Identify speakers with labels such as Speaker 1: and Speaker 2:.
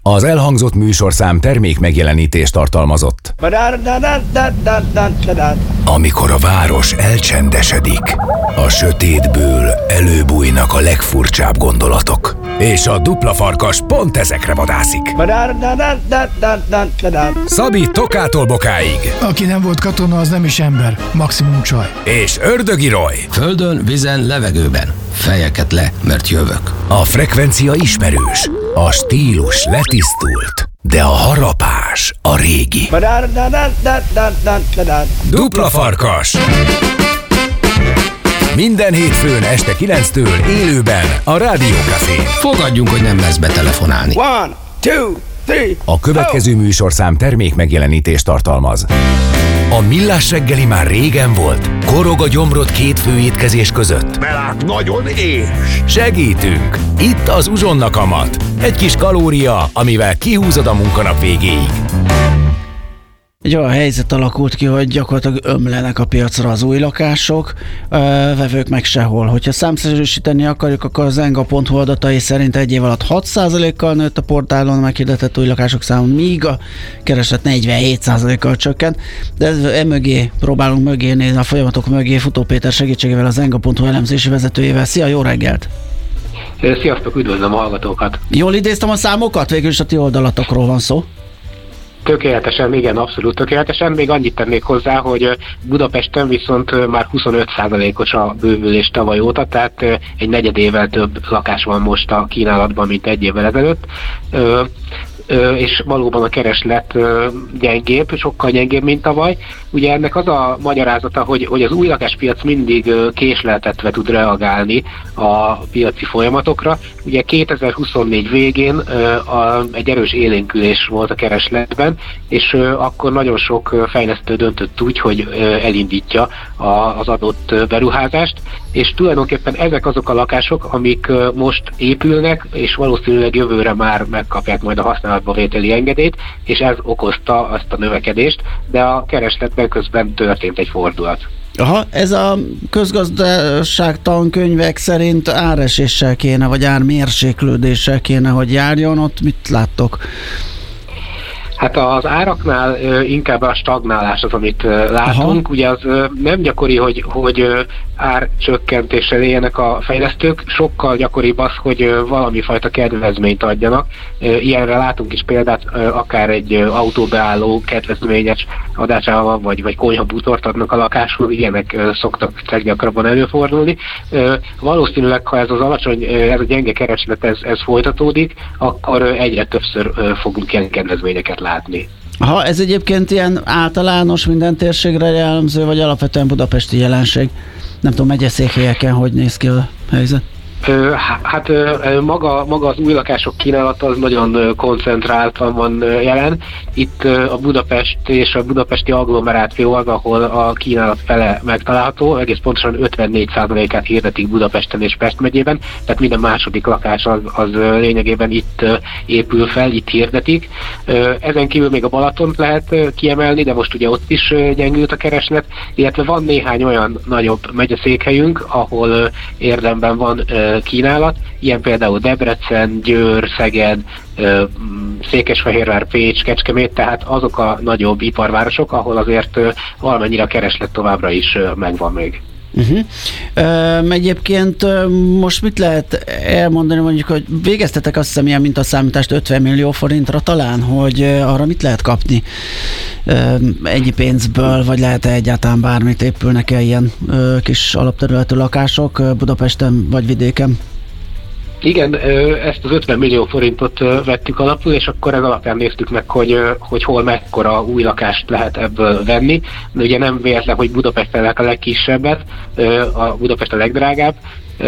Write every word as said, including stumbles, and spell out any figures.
Speaker 1: Az elhangzott műsorszám termék megjelenítést tartalmazott. Amikor a város elcsendesedik, a sötétből előbújnak a legfurcsább gondolatok. És a dupla farkas pont ezekre vadászik. Szabi Tokától Bokáig.
Speaker 2: Aki nem volt katona, az nem is ember, maximum csaj.
Speaker 1: És Ördögi Roy.
Speaker 3: Földön, vízen, levegőben. Fejeket le, mert jövök.
Speaker 1: A frekvencia ismerős, a stílus letisztult, de a harapás a régi. Dupla farkas. Minden hétfőn este kilenctől élőben a Rádió Cafén.
Speaker 3: Fogadjunk, hogy nem lesz betelefonálni.
Speaker 4: One, two, three,
Speaker 1: a következő műsorszám termék megjelenítést tartalmaz. A Millás reggeli már régen volt. Korog a gyomrod két főétkezés között.
Speaker 5: Mert nagyon és.
Speaker 1: Segítünk. Itt az Uzsonna kamat. Egy kis kalória, amivel kihúzod a munkanap végéig.
Speaker 6: Egy olyan helyzet alakult ki, hogy gyakorlatilag ömlenek a piacra az új lakások, vevők meg sehol. Hogyha számszerűsíteni akarjuk, akkor az enga pont hu adatai szerint egy év alatt hat százalékkal nőtt a portálon meghirdetett új lakások száma, míg a kereslet negyvenhét százalékkal csökkent. De ez emögé, próbálunk mögé nézni, a folyamatok mögé Futó Péter segítségével, az enga pont hu elemzési vezetőjével. Szia, jó reggelt!
Speaker 7: Sziasztok, üdvözlöm a hallgatókat!
Speaker 6: Jól idéztem a számokat? Végül is a ti oldalatokról van szó.
Speaker 7: Tökéletesen, igen, abszolút tökéletesen. Még annyit tennék hozzá, hogy Budapesten viszont már huszonöt százalékos a bővülés tavaly óta, tehát egy negyedével több lakás van most a kínálatban, mint egy évvel ezelőtt. És valóban a kereslet gyengébb, sokkal gyengébb, mint tavaly. Ugye ennek az a magyarázata, hogy, hogy az új lakáspiac mindig késleltetve tud reagálni a piaci folyamatokra. Ugye kétezer-huszonnégy végén a, egy erős élénkülés volt a keresletben, és akkor nagyon sok fejlesztő döntött úgy, hogy elindítja az adott beruházást, és tulajdonképpen ezek azok a lakások, amik most épülnek, és valószínűleg jövőre már megkapják majd a használatba vételi engedélyt, és ez okozta azt a növekedést, de a keresletben közben történt egy fordulat.
Speaker 6: Aha, ez a közgazdaság tankönyvek szerint áreséssel kéne, vagy ármérséklődéssel kéne, hogy járjon, ott mit láttok?
Speaker 7: Hát az áraknál inkább a stagnálás az, amit látunk. Aha. Ugye az nem gyakori, hogy, hogy árcsökkentéssel éljenek a fejlesztők, sokkal gyakoribb az, hogy valami fajta kedvezményt adjanak. Ilyenre látunk is példát, akár egy autóbeálló kedvezményes adásával, vagy, vagy konyhabútort adnak a lakásról, ilyenek szoktak leggyakrabban előfordulni. Valószínűleg, ha ez az alacsony, ez a gyenge kereslet, ez, ez folytatódik, akkor egyre többször fogunk ilyen kedvezményeket látni.
Speaker 6: Ha ez egyébként ilyen általános, minden térségre jellemző, vagy alapvetően budapesti jelenség? Nem tudom, megyeszékhelyeken hogy néz ki a helyzet?
Speaker 7: Hát maga, maga az új lakások kínálata az nagyon koncentráltan van jelen. Itt a Budapest és a budapesti agglomeráció az, ahol a kínálat fele megtalálható, egész pontosan ötvennégy százalékát hirdetik Budapesten és Pest megyében, tehát minden második lakás az, az lényegében itt épül fel, itt hirdetik. Ezen kívül még a Balatont lehet kiemelni, de most ugye ott is gyengült a kereslet, illetve van néhány olyan nagyobb megyeszékhelyünk, ahol érdemben van kínálat, ilyen például Debrecen, Győr, Szeged, Székesfehérvár, Pécs, Kecskemét, tehát azok a nagyobb iparvárosok, ahol azért valamennyire a kereslet továbbra is megvan még.
Speaker 6: Uh-huh. Uh, egyébként uh, most mit lehet elmondani, mondjuk, hogy végeztetek azt hiszem ilyen mintaszámítást ötven millió forintra talán, hogy uh, arra mit lehet kapni uh, ennyi pénzből, vagy lehet-e egyáltalán bármit, épülnek-e ilyen uh, kis alapterületű lakások uh, Budapesten vagy vidéken?
Speaker 7: Igen, ezt az ötven millió forintot vettük alapul, és akkor ez alapján néztük meg, hogy, hogy hol mekkora új lakást lehet ebből venni. De ugye nem véletlen, hogy Budapest a legkisebbet, a Budapest a legdrágább,